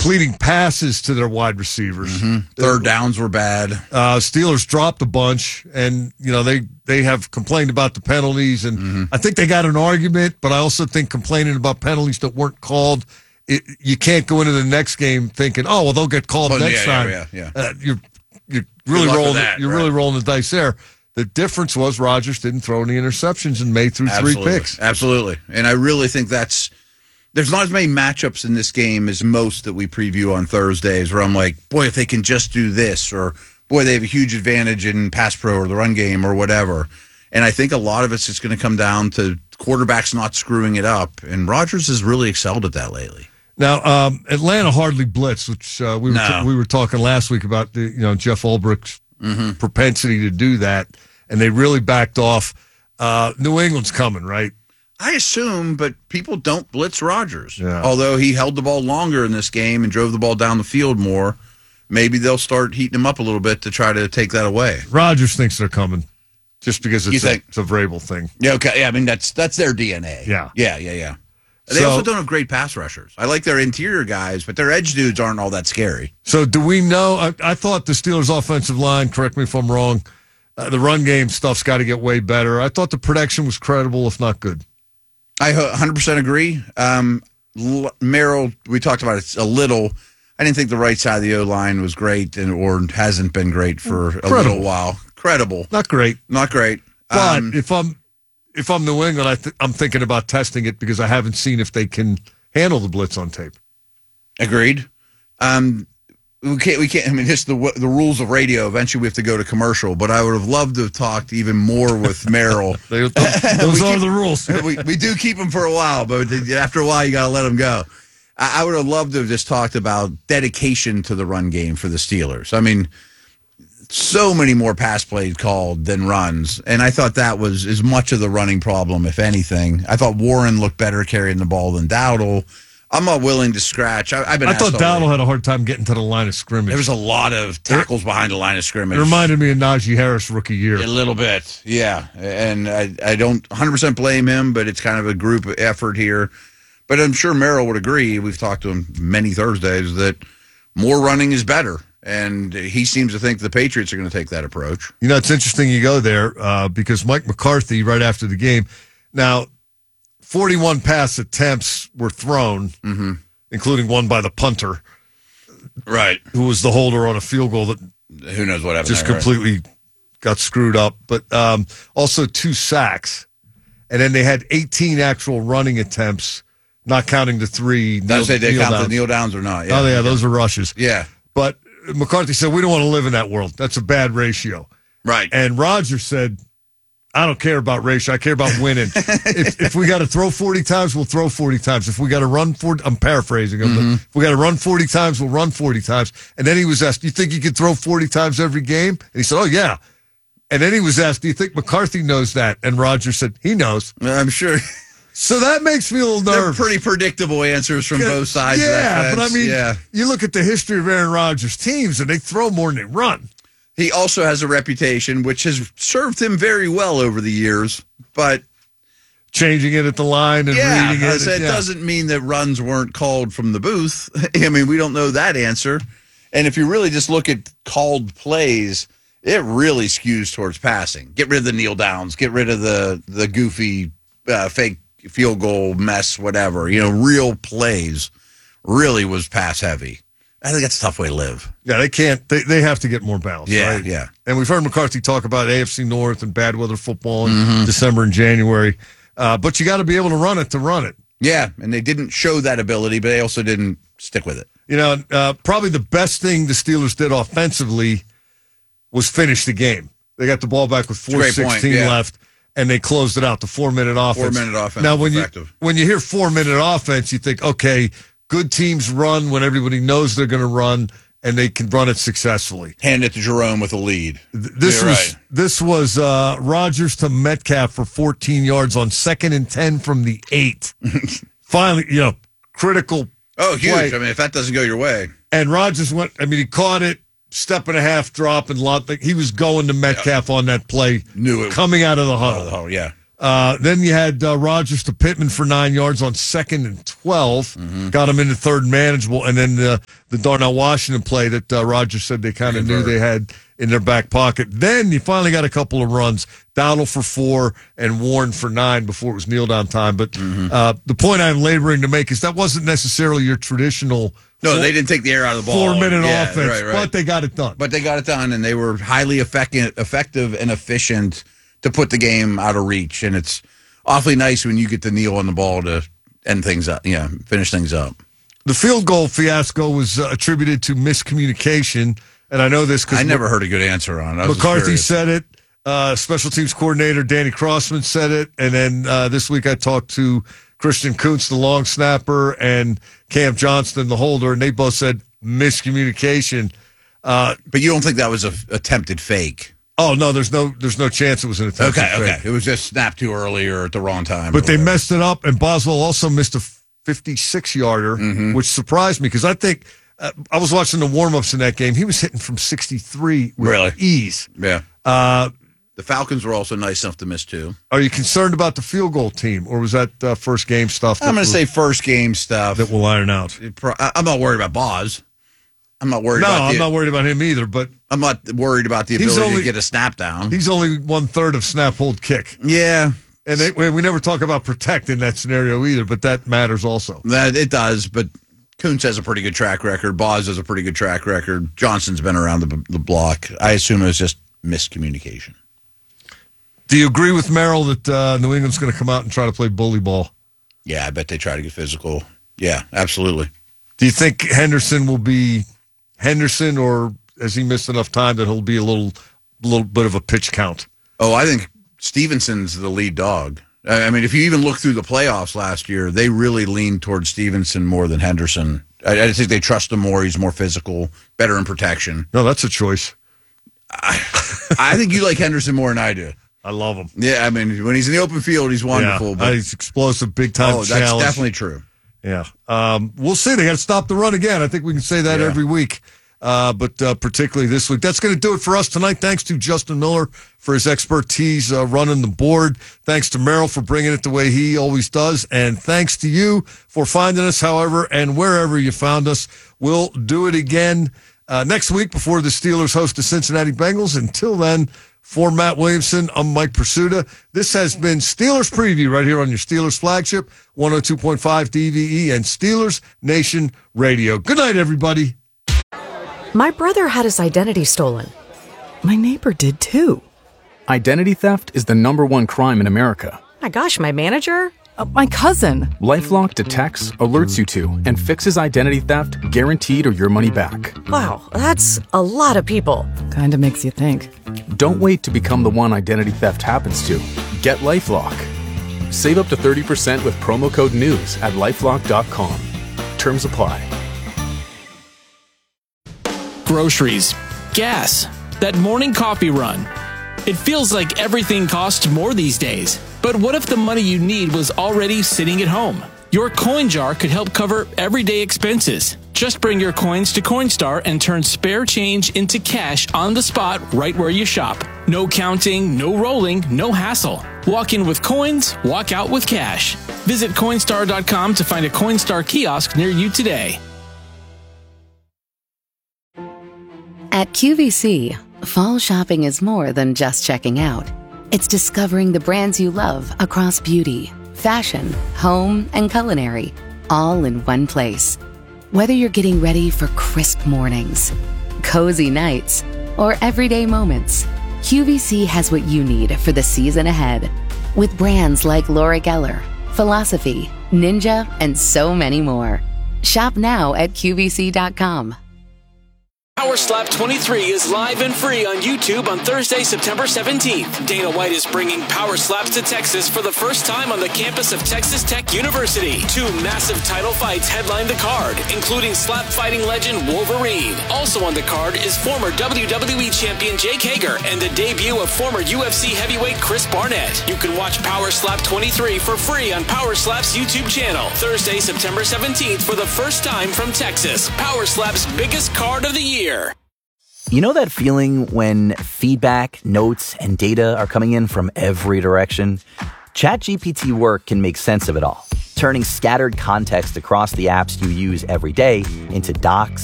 completing passes to their wide receivers. Third downs were bad. Steelers dropped a bunch, and they have complained about the penalties, and I think they got an argument, but I also think complaining about penalties that weren't called, you can't go into the next game thinking, oh, well, they'll get called next time. You're really rolling the dice there. The difference was Rodgers didn't throw any interceptions and made through 3 picks. Absolutely. And I really think there's not as many matchups in this game as most that we preview on Thursdays where I'm like, boy, if they can just do this, or boy, they have a huge advantage in pass pro or the run game or whatever. And I think a lot of it's just going to come down to quarterbacks not screwing it up. And Rodgers has really excelled at that lately. Now, Atlanta hardly blitzed, which we were talking last week about Jeff Ulbricht's propensity to do that. And they really backed off. New England's coming, right? I assume, but people don't blitz Rodgers. Yeah. Although he held the ball longer in this game and drove the ball down the field more, maybe they'll start heating him up a little bit to try to take that away. Rodgers thinks they're coming just because it's a Vrabel thing. Yeah, okay. Yeah, I mean, that's their DNA. Yeah. They also don't have great pass rushers. I like their interior guys, but their edge dudes aren't all that scary. So do we know? I thought the Steelers' offensive line, correct me if I'm wrong, the run game stuff's got to get way better. I thought the protection was credible, if not good. I 100% agree. Merrill, we talked about it a little. I didn't think the right side of the O-line was great or hasn't been great for a little while. Credible. Not great. Not great. But if I'm New England, I'm thinking about testing it because I haven't seen if they can handle the blitz on tape. Agreed. We can't. I mean, it's the rules of radio. Eventually, we have to go to commercial. But I would have loved to have talked even more with Merrill. Those are the rules. We do keep them for a while, but after a while, you got to let them go. I would have loved to have just talked about dedication to the run game for the Steelers. I mean, so many more pass plays called than runs, and I thought that was as much of the running problem, if anything. I thought Warren looked better carrying the ball than Dowdle. I'm not willing to scratch. I thought Dowdle had a hard time getting to the line of scrimmage. There was a lot of tackles behind the line of scrimmage. It reminded me of Najee Harris rookie year. A little bit, yeah. And I don't 100% blame him, but it's kind of a group effort here. But I'm sure Merrill would agree, we've talked to him many Thursdays, that more running is better. And he seems to think the Patriots are going to take that approach. It's interesting you go there because Mike McCarthy, right after the game, now 41 pass attempts were thrown, including one by the punter. Right. Who was the holder on a field goal that who knows what happened. Just completely got screwed up. But also 2 sacks. And then they had 18 actual running attempts, not counting the 3. They count the kneel downs or not. Yeah. Oh, yeah, those are rushes. Yeah. But McCarthy said, we don't want to live in that world. That's a bad ratio. Right. And Rodgers said, I don't care about ratio. I care about winning. if we got to throw 40 times, we'll throw 40 times. If we got to run 40, I'm paraphrasing him, but if we got to run 40 times, we'll run 40 times. And then he was asked, do you think you could throw 40 times every game? And he said, oh, yeah. And then he was asked, do you think McCarthy knows that? And Rodgers said, he knows. I'm sure. So that makes me a little nervous. They're pretty predictable answers from both sides of that fence. But I mean, you look at the history of Aaron Rodgers' teams, and they throw more than they run. He also has a reputation, which has served him very well over the years, but changing it at the line and reading it. It doesn't mean that runs weren't called from the booth. I mean, we don't know that answer. And if you really just look at called plays, it really skews towards passing. Get rid of the kneel downs. Get rid of the goofy fake field goal mess, whatever. Real plays really was pass heavy. I think that's a tough way to live. Yeah, they can't. They have to get more balance. Yeah, right? yeah. And we've heard McCarthy talk about AFC North and bad weather football in December and January. But you got to be able to run it. Yeah, and they didn't show that ability, but they also didn't stick with it. Probably the best thing the Steelers did offensively was finish the game. They got the ball back with 4:16 left, and they closed it out. The 4-minute offense. 4-minute offense. Now, when you hear 4-minute offense, you think, okay, good teams run when everybody knows they're going to run, and they can run it successfully. Hand it to Jerome with a lead. This was Rodgers to Metcalf for 14 yards on 2nd and 10 from the 8. Finally, critical. Oh, huge. Play. I mean, if that doesn't go your way. And Rodgers he caught it, step and a half drop, and he was going to Metcalf on that play. Knew it. Coming out of the huddle. Yeah. Then you had Rodgers to Pittman for 9 yards on 2nd and 12. Got him into third and manageable. And then the Darnell Washington play that Rodgers said they kind of knew they had in their back pocket. Then you finally got a couple of runs. Dowdle for 4 and Warren for 9 before it was kneel down time. But the point I'm laboring to make is that wasn't necessarily your traditional. No, they didn't take the air out of the ball. 4-minute offense, but they got it done. But they got it done, and they were highly effective and efficient to put the game out of reach. And it's awfully nice when you get to kneel on the ball to end things up, finish things up. The field goal fiasco was attributed to miscommunication, and I know this because I never heard a good answer on it. McCarthy said it. Special teams coordinator Danny Crossman said it, and then this week I talked to Christian Kuntz, the long snapper, and Cam Johnston, the holder, and they both said miscommunication. But you don't think that was an attempted fake? Oh no, there's no chance it was an attempted fake. Okay. It was just snapped too early or at the wrong time. But they messed it up, and Boswell also missed a 56-yarder, which surprised me because I think I was watching the warm-ups in that game. He was hitting from 63 with ease. Yeah. The Falcons were also nice enough to miss two. Are you concerned about the field goal team, or was that first game stuff? I'm going to say first game stuff. That will iron out. I'm not worried about Boz. I'm not worried I'm not worried about him either, but I'm not worried about the ability to get a snap down. He's only 1/3 of snap, hold, kick. Yeah. And we never talk about protect in that scenario either, but that matters also. That it does, but Kuntz has a pretty good track record. Boz has a pretty good track record. Johnson's been around the block. I assume it was just miscommunication. Do you agree with Merrill that New England's going to come out and try to play bully ball? Yeah, I bet they try to get physical. Yeah, absolutely. Do you think Henderson will be Henderson, or has he missed enough time that he'll be a little bit of a pitch count? Oh, I think Stevenson's the lead dog. I mean, if you even look through the playoffs last year, they really leaned towards Stevenson more than Henderson. I think they trust him more. He's more physical, better in protection. No, that's a choice. I think you like Henderson more than I do. I love him. Yeah, I mean, when he's in the open field, he's wonderful. Yeah, but he's explosive, big-time challenge. That's definitely true. Yeah. We'll see. They got to stop the run again. I think we can say that every week, but particularly this week. That's going to do it for us tonight. Thanks to Justin Miller for his expertise running the board. Thanks to Merrill for bringing it the way he always does. And thanks to you for finding us, however, and wherever you found us. We'll do it again next week before the Steelers host the Cincinnati Bengals. Until then, for Matt Williamson, I'm Mike Pursuta. This has been Steelers Preview right here on your Steelers flagship, 102.5 DVE and Steelers Nation Radio. Good night, everybody. My brother had his identity stolen. My neighbor did too. Identity theft is the #1 crime in America. My gosh, my manager? My cousin. LifeLock detects, alerts you to, and fixes identity theft guaranteed or your money back. Wow, that's a lot of people. Kinda makes you think. Don't wait to become the one identity theft happens to. Get LifeLock. Save up to 30% with promo code NEWS at LifeLock.com. Terms apply. Groceries, gas, that morning coffee run. It feels like everything costs more these days. But what if the money you need was already sitting at home? Your coin jar could help cover everyday expenses. Just bring your coins to Coinstar and turn spare change into cash on the spot right where you shop. No counting, no rolling, no hassle. Walk in with coins, walk out with cash. Visit Coinstar.com to find a Coinstar kiosk near you today. At QVC, fall shopping is more than just checking out. It's discovering the brands you love across beauty, fashion, home, and culinary, all in one place. Whether you're getting ready for crisp mornings, cozy nights, or everyday moments, QVC has what you need for the season ahead. With brands like Laura Geller, Philosophy, Ninja, and so many more. Shop now at QVC.com. Power Slap 23 is live and free on YouTube on Thursday, September 17th. Dana White is bringing Power Slaps to Texas for the first time on the campus of Texas Tech University. 2 massive title fights headline the card, including slap fighting legend Wolverine. Also on the card is former WWE champion Jake Hager and the debut of former UFC heavyweight Chris Barnett. You can watch Power Slap 23 for free on Power Slap's YouTube channel. Thursday, September 17th for the first time from Texas. Power Slap's biggest card of the year. You know that feeling when feedback, notes, and data are coming in from every direction? ChatGPT Work can make sense of it all, turning scattered context across the apps you use every day into docs,